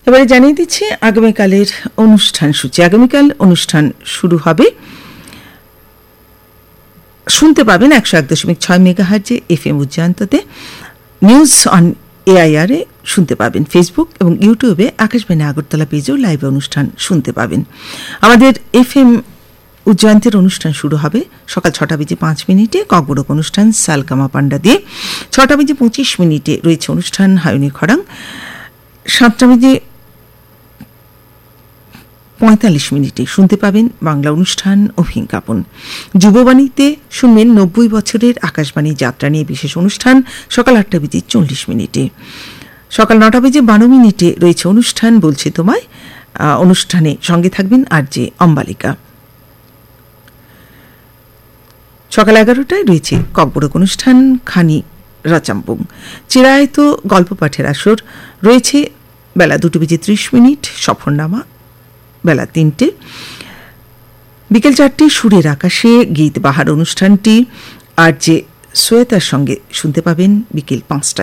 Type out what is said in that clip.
এবারে জানিয়ে দিচ্ছি আগামীকালের অনুষ্ঠান সূচি। আগামীকাল অনুষ্ঠান শুরু হবে, শুনতে পাবেন 101.6 মেগাহার্জে FM উজ্জয়ন্ততে, নিউজ অন AIR এ শুনতে পাবেন, ফেসবুক এবং ইউটিউবে আকাশবাণী আগরতলা পেজেও লাইভ অনুষ্ঠান শুনতে পাবেন। আমাদের FM উজ্জয়ন্তের অনুষ্ঠান শুরু হবে সকাল 6:05 ককবরক অনুষ্ঠান সালকামা পান্ডা দিয়ে। 6:25 রয়েছে অনুষ্ঠান হায়ুনি খরাং। 7:45 শুনতে পাবেন বাংলা অনুষ্ঠান অভিজ্ঞাপন। যুববাণীতে শুনবেন 90 বছরের আকাশবাণী যাত্রা নিয়ে বিশেষ অনুষ্ঠান সকাল 8:40। সকাল 9:12 রয়েছে অনুষ্ঠান বলছে তোমায়। অনুষ্ঠানে সঙ্গে থাকবেন RJ অম্বালিকা। সকাল 11টায় রয়েছে ককবরক অনুষ্ঠান খানি রাচাম্বুং। চিরায়ত গল্প পাঠের আসর রয়েছে বেলা 2:30। সফরনামা বেলা 3টে। বিকেল 4টে সুরের আকাশে গীত বাহার অনুষ্ঠানটি RJ সোয়েতার সঙ্গে শুনতে পাবেন বিকেল 5টায়।